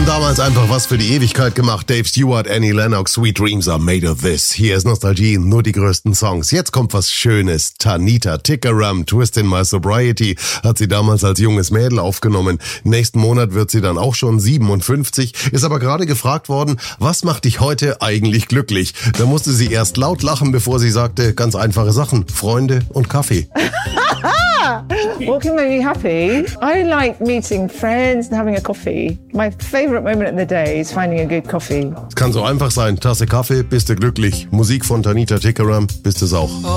haben damals einfach was für die Ewigkeit gemacht. Dave Stewart, Annie Lennox, Sweet Dreams are made of this. Hier ist Nostalgie, nur die größten Songs. Jetzt kommt was Schönes. Tanita Tikaram, Twist in My Sobriety, hat sie damals als junges Mädel aufgenommen. Nächsten Monat wird sie dann auch schon 57, ist aber gerade gefragt worden, was macht dich heute eigentlich glücklich? Da musste sie erst laut lachen, bevor sie sagte, ganz einfache Sachen, Freunde und Kaffee. What can make me happy? I like meeting friends and having a coffee. My favourite moment in the day is finding a good coffee. Es kann so einfach sein. Tasse Kaffee, bist du glücklich. Musik von Tanita Tikaram, bist es auch.